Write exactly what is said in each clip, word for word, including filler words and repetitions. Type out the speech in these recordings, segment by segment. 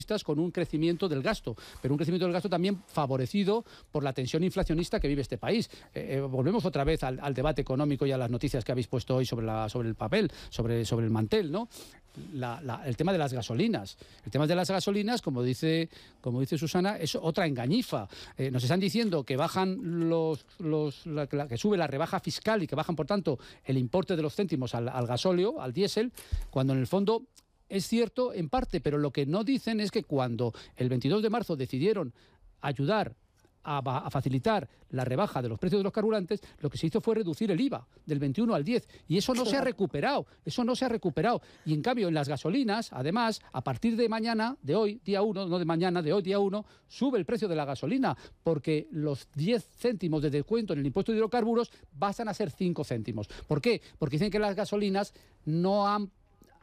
con un crecimiento del gasto, pero un crecimiento del gasto también favorecido por la tensión inflacionista que vive este país. Eh, eh, volvemos otra vez al, al debate económico y a las noticias que habéis puesto hoy sobre, la, sobre el papel, sobre, sobre el mantel, ¿no? La, la, el tema de las gasolinas. El tema de las gasolinas, como dice, como dice Susana, es otra engañifa. Eh, nos están diciendo que bajan los, los la, la, que sube la rebaja fiscal y que bajan, por tanto, el importe de los céntimos al, al gasóleo, al diésel, cuando en el fondo es cierto en parte, pero lo que no dicen es que cuando el veintidós de marzo decidieron ayudar a, a facilitar la rebaja de los precios de los carburantes, lo que se hizo fue reducir el I V A del veintiuno al diez, y eso no se ha recuperado, eso no se ha recuperado. Y en cambio en las gasolinas, además, a partir de mañana, de hoy, día uno, no de mañana, de hoy, día uno, sube el precio de la gasolina, porque los diez céntimos de descuento en el impuesto de hidrocarburos pasan a ser cinco céntimos. ¿Por qué? Porque dicen que las gasolinas no han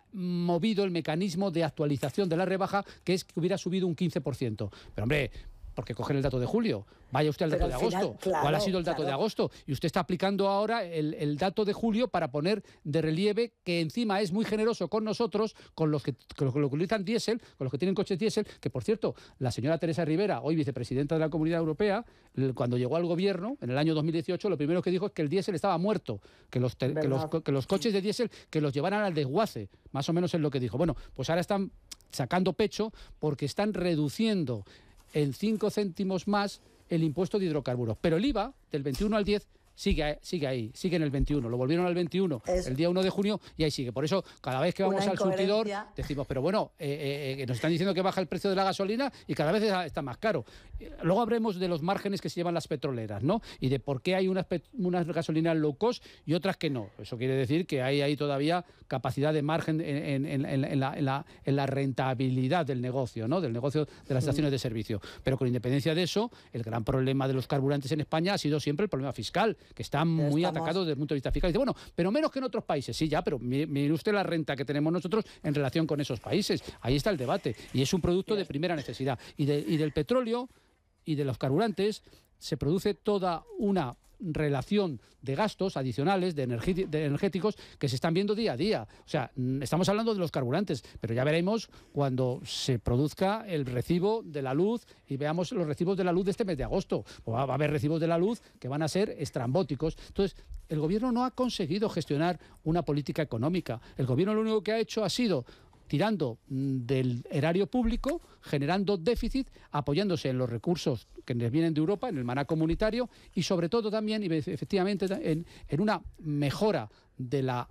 movido el mecanismo de actualización de la rebaja, que es que hubiera subido un quince por ciento. Pero hombre, porque cogen el dato de julio, vaya usted al dato de agosto. Final, claro, ¿cuál ha sido el dato claro. de agosto? Y usted está aplicando ahora el, el dato de julio para poner de relieve que encima es muy generoso con nosotros, con los que, con los que utilizan diésel, con los que tienen coches diésel, que por cierto, la señora Teresa Rivera, hoy vicepresidenta de la Comunidad Europea, cuando llegó al gobierno, en el año dos mil dieciocho, lo primero que dijo es que el diésel estaba muerto, que los, que los, que los coches de diésel que los llevaran al desguace, más o menos es lo que dijo. Bueno, pues ahora están sacando pecho porque están reduciendo en cinco céntimos más el impuesto de hidrocarburos. Pero el I V A, del veintiuno al diez, sigue, sigue ahí, sigue en el veintiuno. Lo volvieron al veintiuno es el día uno de junio y ahí sigue. Por eso, cada vez que vamos al surtidor, decimos, pero bueno, eh, eh, nos están diciendo que baja el precio de la gasolina y cada vez está más caro. Luego habremos de los márgenes que se llevan las petroleras, ¿no? Y de por qué hay unas, unas gasolinas low cost y otras que no. Eso quiere decir que hay ahí todavía capacidad de margen en, en, en, en, la, en, la, en la rentabilidad del negocio, ¿no? Del negocio de las estaciones de servicio. Pero con independencia de eso, el gran problema de los carburantes en España ha sido siempre el problema fiscal, que están muy Estamos... atacados desde el punto de vista fiscal. Y dice, bueno, pero menos que en otros países. Sí, ya, pero mire, mire usted la renta que tenemos nosotros en relación con esos países. Ahí está el debate. Y es un producto de primera necesidad. Y, de, y del petróleo y de los carburantes se produce toda una relación de gastos adicionales, de, de energéticos, que se están viendo día a día. O sea, estamos hablando de los carburantes, pero ya veremos cuando se produzca el recibo de la luz y veamos los recibos de la luz de este mes de agosto. Pues va a haber recibos de la luz que van a ser estrambóticos. Entonces, el gobierno no ha conseguido gestionar una política económica. El gobierno lo único que ha hecho ha sido tirando del erario público, generando déficit, apoyándose en los recursos que les vienen de Europa, en el maná comunitario, y sobre todo también, y efectivamente, en, en una mejora de la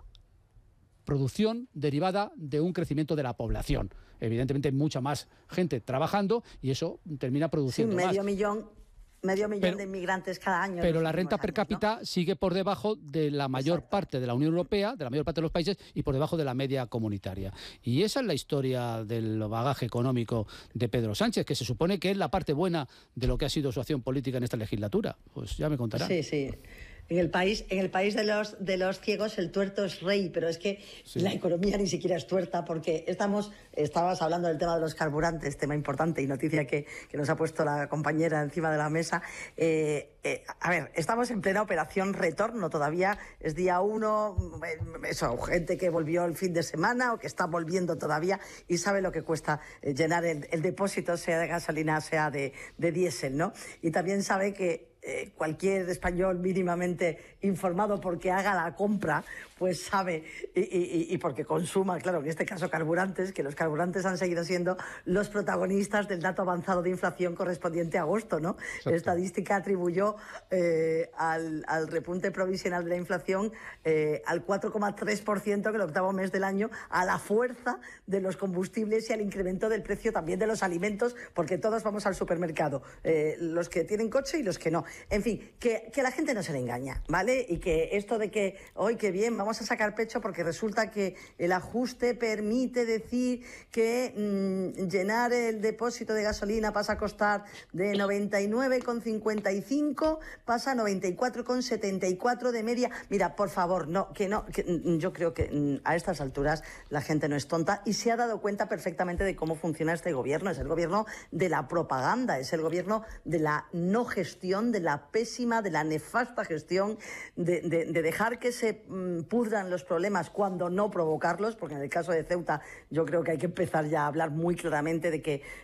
producción derivada de un crecimiento de la población. Evidentemente hay mucha más gente trabajando y eso termina produciendo sí, medio más. millón Medio millón pero, de inmigrantes cada año. Pero la renta per cápita, ¿no?, sigue por debajo de la mayor Exacto. parte de la Unión Europea, de la mayor parte de los países, y por debajo de la media comunitaria. Y esa es la historia del bagaje económico de Pedro Sánchez, que se supone que es la parte buena de lo que ha sido su acción política en esta legislatura. Pues ya me contará. Sí, sí. En el país, en el país de los de los ciegos el tuerto es rey, pero es que sí. la economía ni siquiera es tuerta, porque estamos, estabas hablando del tema de los carburantes, tema importante y noticia que, que nos ha puesto la compañera encima de la mesa. Eh, eh, a ver, estamos en plena operación retorno, todavía es día uno, eso, gente que volvió el fin de semana o que está volviendo todavía y sabe lo que cuesta llenar el, el depósito, sea de gasolina, sea de, de diésel, ¿no? Y también sabe que Eh, cualquier español mínimamente informado porque haga la compra, pues sabe y, y, y porque consuma, claro, en este caso carburantes, que los carburantes han seguido siendo los protagonistas del dato avanzado de inflación correspondiente a agosto, ¿no? Exacto. Estadística atribuyó eh, al, al repunte provisional de la inflación eh, al cuatro coma tres por ciento, que el octavo mes del año, a la fuerza de los combustibles y al incremento del precio también de los alimentos, porque todos vamos al supermercado, eh, los que tienen coche y los que no. En fin, que, que la gente no se le engaña, ¿vale? Y que esto de que, hoy qué bien, vamos a sacar pecho porque resulta que el ajuste permite decir que mmm, llenar el depósito de gasolina pasa a costar de noventa y nueve con cincuenta y cinco, pasa a noventa y cuatro con setenta y cuatro de media. Mira, por favor, no, que no, que yo creo que mmm, a estas alturas la gente no es tonta y se ha dado cuenta perfectamente de cómo funciona este gobierno. Es el gobierno de la propaganda, es el gobierno de la no gestión, de la pésima, de la nefasta gestión, de, de, de dejar que se mmm, pudran los problemas cuando no provocarlos, porque en el caso de Ceuta yo creo que hay que empezar ya a hablar muy claramente de que